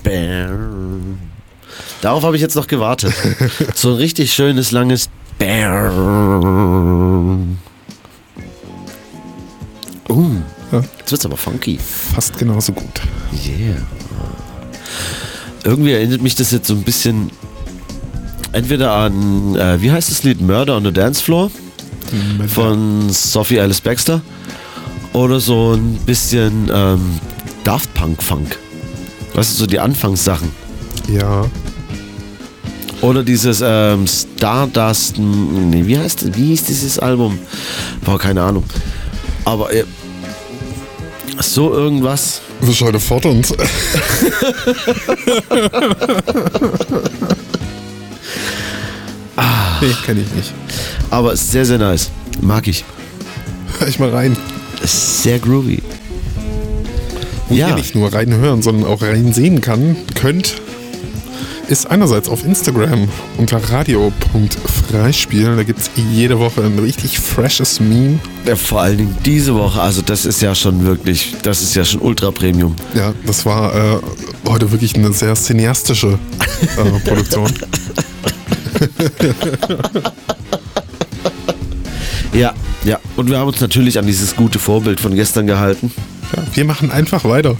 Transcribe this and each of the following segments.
Bam. Darauf habe ich jetzt noch gewartet. So ein richtig schönes, langes Bam. Ja. Jetzt wird's aber funky. Fast genauso gut. Yeah. Irgendwie erinnert mich das jetzt so ein bisschen entweder an, wie heißt das Lied? Murder on the Dance Floor von Sophie Alice Baxter oder so ein bisschen Daft Punk Funk. Weißt du, so die Anfangssachen. Ja. Oder dieses Stardust, nee, wie hieß dieses Album? Boah, keine Ahnung. Aber so irgendwas. Wir schauen fort uns. Nee, kenne ich nicht. Aber sehr, sehr nice. Mag ich. Hör ich mal rein. Sehr groovy. Wo ihr nicht nur reinhören, sondern auch reinsehen könnt, ist einerseits auf Instagram unter radio.freispielen. Da gibt es jede Woche ein richtig freshes Meme. Ja, vor allen Dingen diese Woche, also das ist ja schon ultra Premium. Ja, das war heute wirklich eine sehr cineastische Produktion. Ja. Und wir haben uns natürlich an dieses gute Vorbild von gestern gehalten. Ja, wir machen einfach weiter.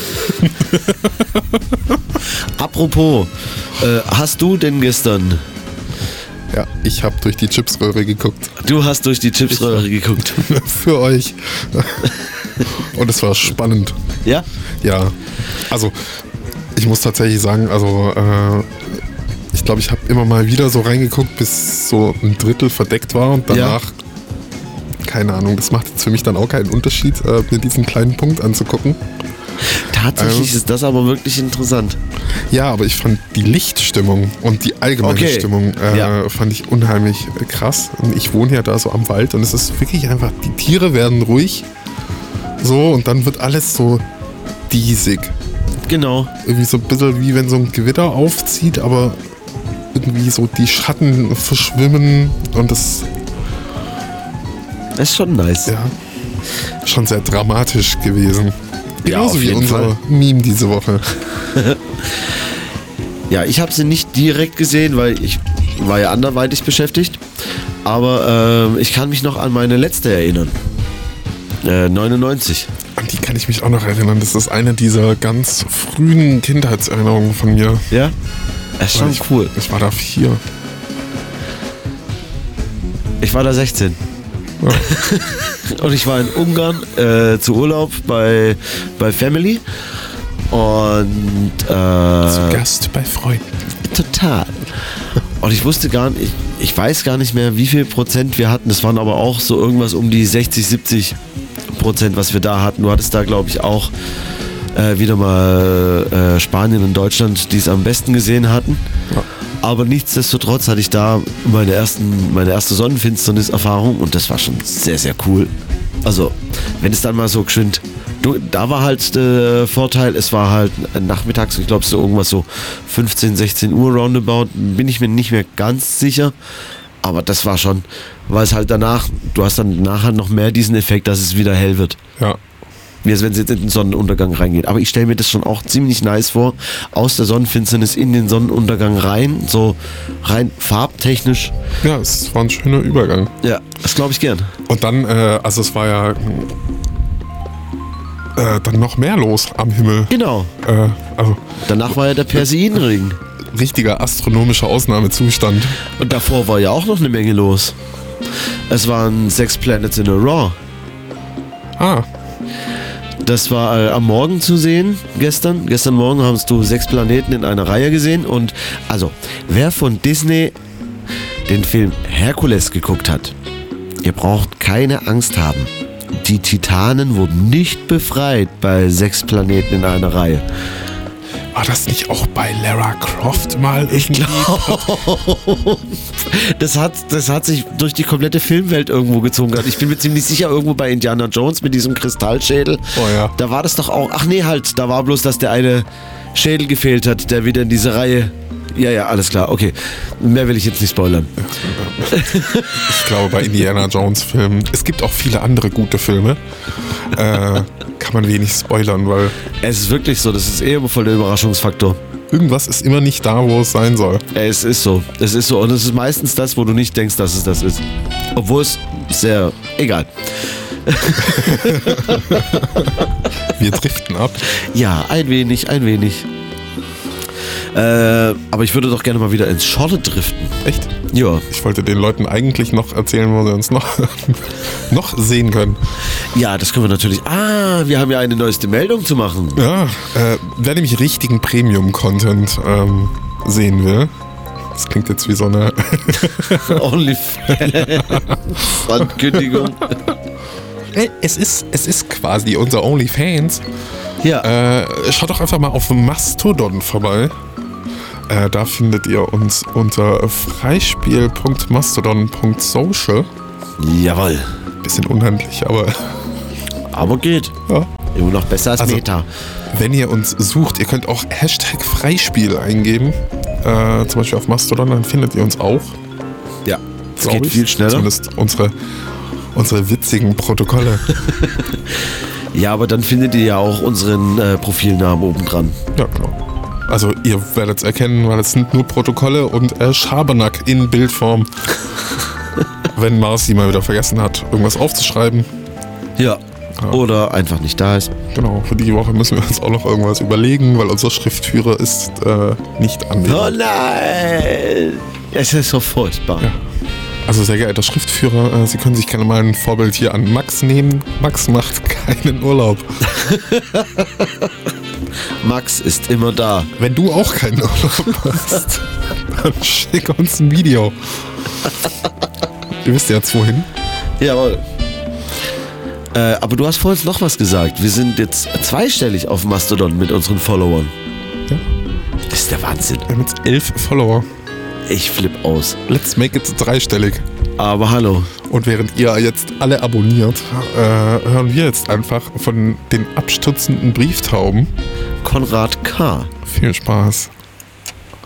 Apropos, hast du denn gestern... Ja, ich habe durch die Chipsröhre geguckt. Du hast durch die Chipsröhre geguckt. Für euch. Und es war spannend. Ja? Ja, also ich muss tatsächlich sagen, ich glaube, ich habe immer mal wieder so reingeguckt, bis so ein Drittel verdeckt war und danach, keine Ahnung, das macht jetzt für mich dann auch keinen Unterschied, mir diesen kleinen Punkt anzugucken. Tatsächlich ist das aber wirklich interessant. Ja, aber ich fand die Lichtstimmung und die allgemeine Stimmung fand ich unheimlich krass. Und ich wohne ja da so am Wald und es ist wirklich einfach, die Tiere werden ruhig so und dann wird alles so diesig. Genau. Irgendwie so ein bisschen wie wenn so ein Gewitter aufzieht, aber irgendwie so die Schatten verschwimmen und das ist schon nice. Ja, schon sehr dramatisch gewesen. Ja, Genauso auf wie jeden unser Fall. Meme diese Woche. Ja, ich habe sie nicht direkt gesehen, weil ich war ja anderweitig beschäftigt. Aber ich kann mich noch an meine letzte erinnern. 99. An die kann ich mich auch noch erinnern. Das ist eine dieser ganz frühen Kindheitserinnerungen von mir. Ja? Das ist schon cool. Ich war da 4. Ich war da 16. Ja. Und ich war in Ungarn zu Urlaub bei Family. Und zu Gast bei Freunden. Total. Und ich wusste gar nicht, ich weiß gar nicht mehr, wie viel Prozent wir hatten. Das waren aber auch so irgendwas um die 60-70%, was wir da hatten. Du hattest da, glaube ich, auch wieder mal Spanien und Deutschland, die es am besten gesehen hatten. Ja. Aber nichtsdestotrotz hatte ich da meine erste Sonnenfinsternis-Erfahrung und das war schon sehr, sehr cool. Also, wenn es dann mal so geschwind... Da war halt der Vorteil, es war halt nachmittags, ich glaube so irgendwas so 15, 16 Uhr roundabout, bin ich mir nicht mehr ganz sicher. Aber das war schon, weil es halt danach, du hast dann nachher noch mehr diesen Effekt, dass es wieder hell wird. Ja. Wie als wenn es jetzt in den Sonnenuntergang reingeht. Aber ich stelle mir das schon auch ziemlich nice vor, aus der Sonnenfinsternis in den Sonnenuntergang rein, so rein farbtechnisch. Ja, es war ein schöner Übergang. Ja, das glaube ich gern. Und dann, also es war ja dann noch mehr los am Himmel. Genau. Also danach war ja der Perseidenring. Richtiger astronomischer Ausnahmezustand. Und davor war ja auch noch eine Menge los. Es waren 6 Planets in a Row. Ah. Das war am Morgen zu sehen, gestern. Gestern Morgen hast du 6 Planeten in einer Reihe gesehen. Und also, wer von Disney den Film Herkules geguckt hat, ihr braucht keine Angst haben. Die Titanen wurden nicht befreit bei 6 Planeten in einer Reihe. War das nicht auch bei Lara Croft mal? Ich glaube, das hat sich durch die komplette Filmwelt irgendwo gezogen. Ich bin mir ziemlich sicher, irgendwo bei Indiana Jones mit diesem Kristallschädel. Oh ja. Da war das doch auch. Ach nee, halt, da war bloß, dass der eine Schädel gefehlt hat, der wieder in diese Reihe. Ja, alles klar, okay. Mehr will ich jetzt nicht spoilern. Ich glaube, bei Indiana Jones Filmen, es gibt auch viele andere gute Filme. kann man wenig spoilern, weil Es ist wirklich so, das ist eher voll der Überraschungsfaktor. irgendwas ist immer nicht da, wo es sein soll. Es ist so. Es ist so. Und es ist meistens das, wo du nicht denkst, dass es das ist. Obwohl es sehr... Egal. Wir driften ab. Ja, ein wenig, ein wenig. Aber ich würde doch gerne mal wieder ins Scholle driften. Echt? Ja. Ich wollte den Leuten eigentlich noch erzählen, wo sie uns noch sehen können. Ja, das können wir natürlich... wir haben ja eine neueste Meldung zu machen. Ja, wer nämlich richtigen Premium-Content sehen will, das klingt jetzt wie so eine... OnlyFans-Ankündigung. Es ist quasi unser OnlyFans. Ja. Schaut doch einfach mal auf Mastodon vorbei. Da findet ihr uns unter freispiel.mastodon.social. Jawohl. Bisschen unhandlich, Aber geht. ja. Immer noch besser als Also, Meta. Wenn ihr uns sucht, ihr könnt auch Hashtag Freispiel eingeben. Zum Beispiel auf Mastodon, dann findet ihr uns auch. Ja. Es Glaub geht ich. viel schneller. Zumindest unsere witzigen Protokolle. Ja, aber dann findet ihr ja auch unseren Profilnamen oben dran. Ja, genau. Also ihr werdet es erkennen, weil es sind nur Protokolle und Schabernack in Bildform. Wenn Marci mal wieder vergessen hat, irgendwas aufzuschreiben. Ja. Oder einfach nicht da ist. Genau, für die Woche müssen wir uns auch noch irgendwas überlegen, weil unser Schriftführer ist nicht Oh anwesend. nein! Es ist so furchtbar. Ja. Also sehr geehrter Schriftführer, Sie können sich gerne mal ein Vorbild hier an Max nehmen. Max macht keinen Urlaub. Max ist immer da. Wenn du auch keinen Urlaub machst, dann schick uns ein Video. Ihr wisst ja jetzt wohin. Jawohl. Aber du hast vorhin noch was gesagt. Wir sind jetzt zweistellig auf Mastodon mit unseren Followern. Ja. Das ist der Wahnsinn. Wir haben jetzt 11 Follower. Ich flipp aus. Let's make it dreistellig. Aber hallo. Und während ihr jetzt alle abonniert, hören wir jetzt einfach von den abstürzenden Brieftauben. Konrad K. Viel Spaß.